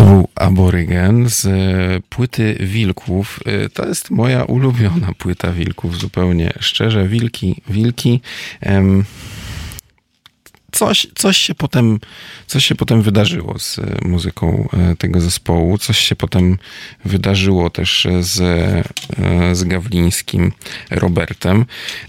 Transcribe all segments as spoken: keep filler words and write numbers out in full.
był Aborygen z płyty Wilków. To jest moja ulubiona płyta Wilków, zupełnie szczerze. Wilki, Wilki. Coś, coś, się potem, coś się potem wydarzyło z muzyką tego zespołu. Coś się potem wydarzyło też z, z Gawlińskim Robertem.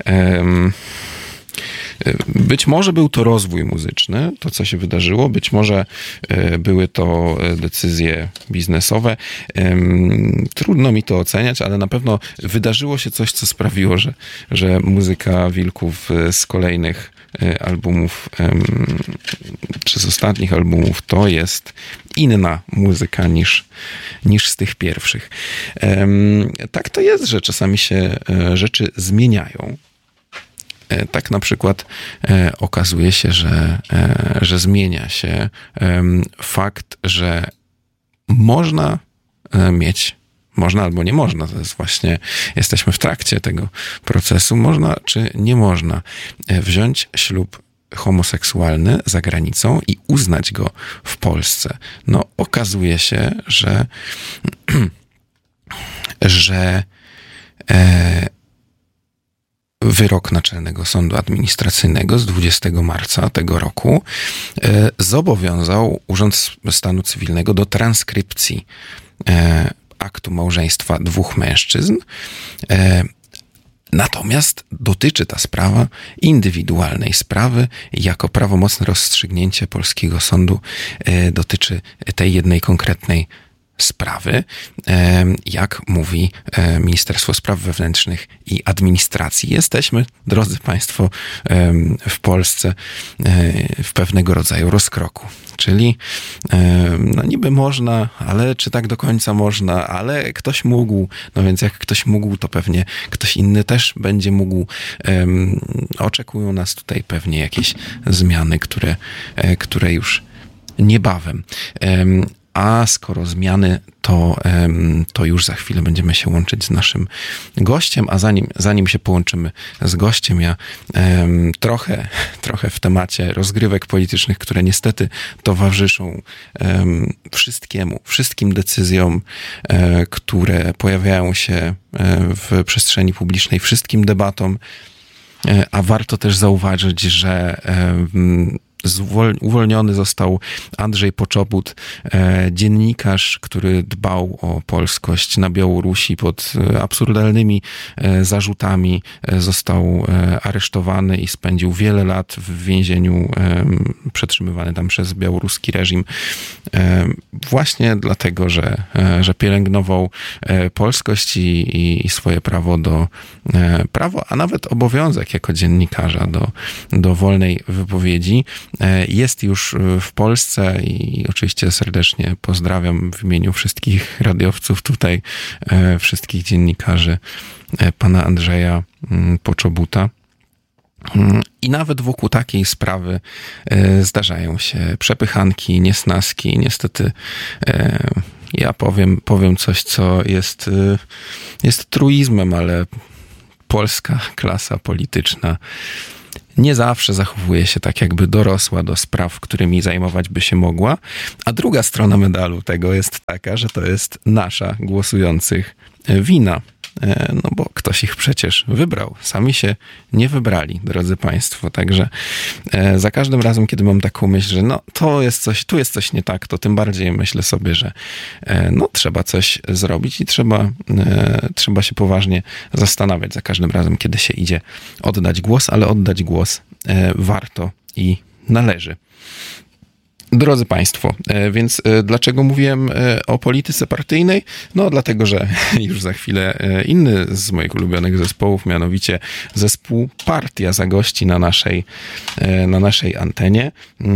Być może był to rozwój muzyczny, to co się wydarzyło, być może były to decyzje biznesowe. Trudno mi to oceniać, ale na pewno wydarzyło się coś, co sprawiło, że, że muzyka Wilków z kolejnych albumów, czy z ostatnich albumów, to jest inna muzyka niż, niż z tych pierwszych. Tak to jest, że czasami się rzeczy zmieniają. Tak na przykład e, okazuje się, że, e, że zmienia się e, fakt, że można e, mieć, można albo nie można, to jest właśnie, jesteśmy w trakcie tego procesu, można czy nie można e, wziąć ślub homoseksualny za granicą i uznać go w Polsce. No okazuje się, że że e, wyrok Naczelnego Sądu Administracyjnego z dwudziestego marca tego roku zobowiązał Urząd Stanu Cywilnego do transkrypcji aktu małżeństwa dwóch mężczyzn. Natomiast dotyczy ta sprawa indywidualnej sprawy. Jako prawomocne rozstrzygnięcie polskiego sądu dotyczy tej jednej konkretnej sprawy, jak mówi Ministerstwo Spraw Wewnętrznych i Administracji. Jesteśmy, drodzy Państwo, w Polsce w pewnego rodzaju rozkroku. Czyli no niby można, ale czy tak do końca można, ale ktoś mógł, no więc jak ktoś mógł, to pewnie ktoś inny też będzie mógł. Oczekują nas tutaj pewnie jakieś zmiany, które, które już niebawem. A skoro zmiany, to, to już za chwilę będziemy się łączyć z naszym gościem, a zanim, zanim się połączymy z gościem, ja um, trochę, trochę w temacie rozgrywek politycznych, które niestety towarzyszą um, wszystkiemu, wszystkim decyzjom, um, które pojawiają się w przestrzeni publicznej, wszystkim debatom, um, a warto też zauważyć, że um, uwolniony został Andrzej Poczobut, dziennikarz, który dbał o polskość na Białorusi pod absurdalnymi zarzutami. Został aresztowany i spędził wiele lat w więzieniu, przetrzymywany tam przez białoruski reżim. Właśnie dlatego, że, że pielęgnował polskość i, i swoje prawo do prawo, a nawet obowiązek jako dziennikarza do, do wolnej wypowiedzi. Jest już w Polsce i oczywiście serdecznie pozdrawiam w imieniu wszystkich radiowców tutaj, wszystkich dziennikarzy pana Andrzeja Poczobuta. I nawet wokół takiej sprawy zdarzają się przepychanki, niesnaski. Niestety ja powiem, powiem coś, co jest, jest truizmem, ale polska klasa polityczna nie zawsze zachowuje się tak, jakby dorosła do spraw, którymi zajmować by się mogła. A druga strona medalu tego jest taka, że to jest nasza, głosujących, wina. No bo ktoś ich przecież wybrał. Sami się nie wybrali, drodzy Państwo. Także za każdym razem, kiedy mam taką myśl, że no to jest coś, tu jest coś nie tak, to tym bardziej myślę sobie, że no trzeba coś zrobić i trzeba, trzeba się poważnie zastanawiać za każdym razem, kiedy się idzie oddać głos, ale oddać głos warto i należy. Drodzy Państwo, więc dlaczego mówiłem o polityce partyjnej? No dlatego, że już za chwilę inny z moich ulubionych zespołów, mianowicie zespół Partia, zagości na naszej, na naszej antenie.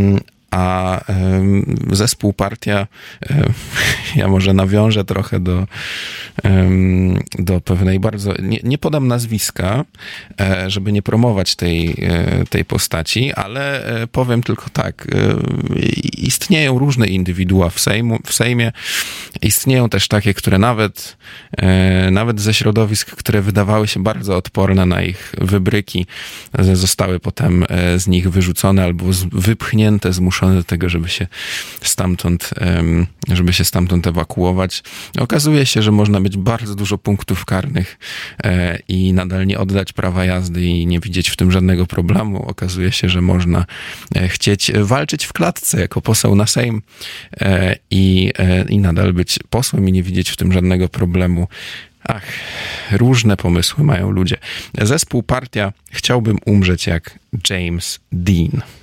A zespół Partia, ja może nawiążę trochę do, do pewnej bardzo... Nie, nie podam nazwiska, żeby nie promować tej, tej postaci, ale powiem tylko tak. Istnieją różne indywidua w, Sejmu, w Sejmie. Istnieją też takie, które nawet, nawet ze środowisk, które wydawały się bardzo odporne na ich wybryki, zostały potem z nich wyrzucone albo wypchnięte, zmuszone do tego, żeby się stamtąd, żeby się stamtąd ewakuować. Okazuje się, że można mieć bardzo dużo punktów karnych i nadal nie oddać prawa jazdy i nie widzieć w tym żadnego problemu. Okazuje się, że można chcieć walczyć w klatce jako poseł na Sejm i, i nadal być posłem i nie widzieć w tym żadnego problemu. Ach, różne pomysły mają ludzie. Zespół Partia Chciałbym umrzeć jak James Dean.